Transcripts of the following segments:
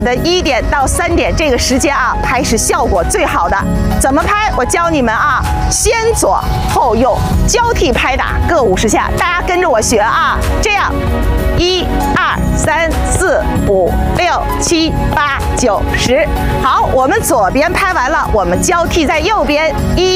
的1点到3点这个时间啊，拍是效果最好的。怎么拍？我教你们啊，先左后右交替拍打，各50下，大家跟着我学啊。这样，1、2、3、4、5、6、7、8、9、10。好，我们左边拍完了，我们交替在右边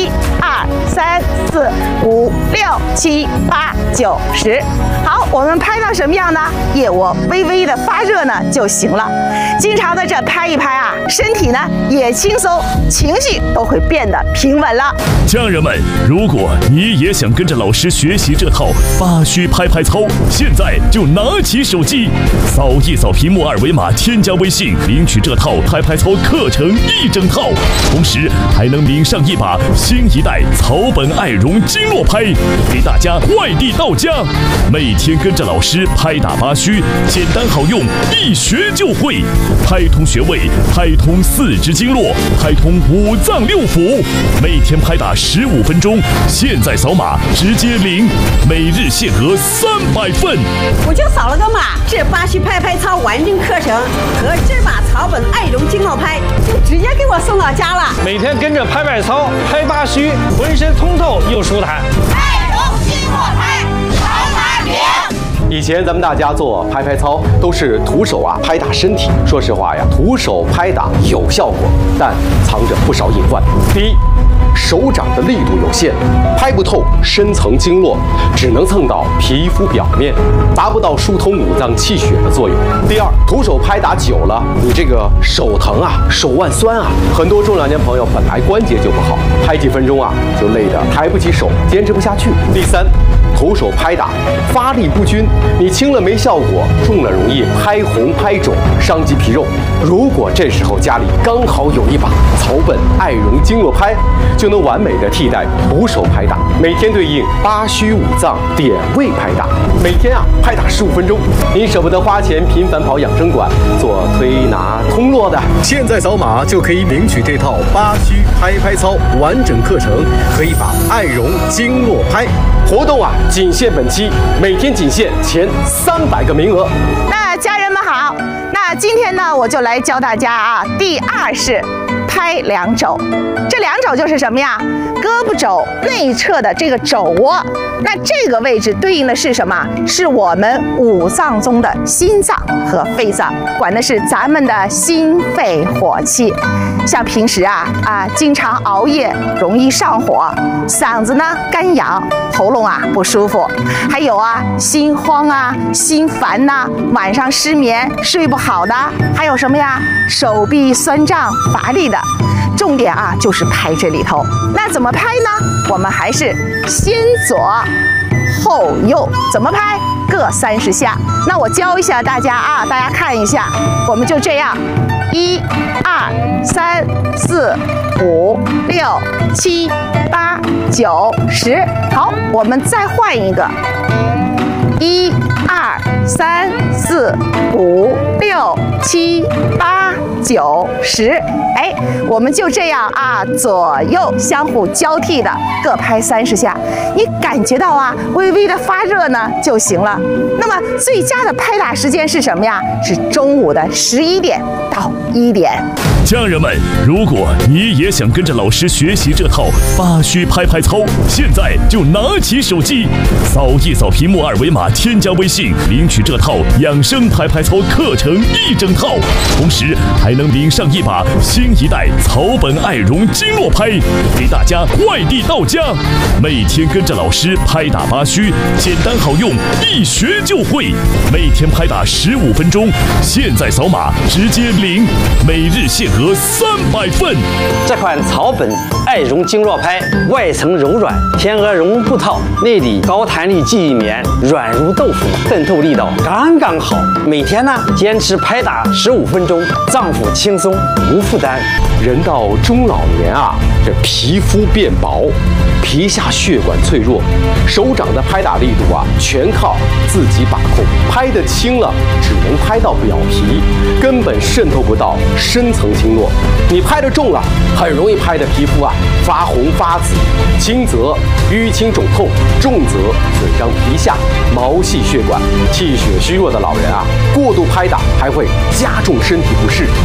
，1、2、3、4、5、6、7、8、9、10。好，我们拍到什么样呢？腋窝微微的发热呢就行了。经常的这拍一拍啊，身体呢也轻松，情绪都会变得平稳了。 家人们，如果你也想跟着老师学习这套8虚拍拍操，现在就拿起手机，扫一扫屏幕2维码，添加微信，领取这套拍拍操课程1整套，同时还能领上一把新一代草本爱绒经络拍，给大家快递到家。每天跟着老师拍打8虚，简单好用，一学就会。拍通穴位，拍通4肢经络，拍通5脏6腑，每天拍打15分钟。现在扫码直接领，每日限额300份。 我就扫了个码，这8虚拍拍操完整课程和这把草本爱绒经络拍就直接给我送到家了。 每天跟着拍拍操，拍8虚，浑身通透又舒坦。 爱绒经络拍，好打领。 以前咱们大家做拍拍操都是徒手啊拍打身体，说实话呀，徒手拍打有效果，但藏着不少隐患。第一，手掌的力度有限，拍不透深层经络，只能蹭到皮肤表面，达不到疏通5脏气血的作用。第二，徒手拍打久了，你这个手疼啊，手腕酸啊，很多中老年朋友本来关节就不好，拍几分钟啊就累得抬不起手，坚持不下去。第三，徒手拍打发力不均，你轻了没效果，重了容易拍红拍肿，伤及皮肉。如果这时候家里刚好有一把草本爱绒经络拍，就能完美的替代徒手拍打，每天对应8虚5脏点位拍打，每天啊拍打15分钟。你舍不得花钱频繁跑养生馆做推拿通络的，现在扫码就可以领取这套8虚拍拍操完整课程和一把爱绒经络拍。活动啊仅限本期，每天仅限前300个名额。 那家人们好，那今天呢，我就来教大家啊，第2式拍2肘。这2肘就是什么呀？胳膊肘内侧的这个肘窝，那这个位置对应的是什么？是我们5脏中的心脏和肺脏，管的是咱们的心肺火气。像平时经常熬夜，容易上火，嗓子呢干痒，喉咙不舒服，还有心慌心烦晚上失眠睡不好的，还有什么呀？手臂酸胀乏力的。重点就是拍这里头。那怎么拍呢？我们还是先左后右，怎么拍？各30下。那我教一下大家大家看一下，我们就这样，1、2、3、4、5、6、7、8、9、10。好，我们再换一个，1、2、3、4、5、6、7、8、9、10。我们就这样左右相互交替的各拍30下，你感觉到微微的发热呢就行了。那么最佳的拍打时间是什么呀？是中午的11点到1点。 家人们，如果你也想跟着老师学习这套8虚拍拍操，现在就拿起手机，扫一扫屏幕2维码，添加微信，领取这套养生拍拍操课程1整套，同时还能领上一把新一代草本爱绒经络拍，给大家快递到家。每天跟着老师拍打8虚，简单好用，一学就会。每天拍打15分钟，现在扫码直接领，每日限额300份。 这款草本爱绒经络拍，外层柔软，天鹅绒布套，内里高弹力记忆棉，软如豆腐，渗透力道刚刚好。每天坚持拍打15分钟，脏腑轻松无负担。 人到中老年这皮肤变薄，皮下血管脆弱，手掌的拍打力度全靠自己把控，拍得轻了只能拍到表皮，根本渗透不到深层经络。你拍得重了，很容易拍的皮肤发红发紫，轻则淤青肿痛，重则损伤皮下， 毛细血管，气血虚弱的老人啊，过度拍打还会加重身体不适，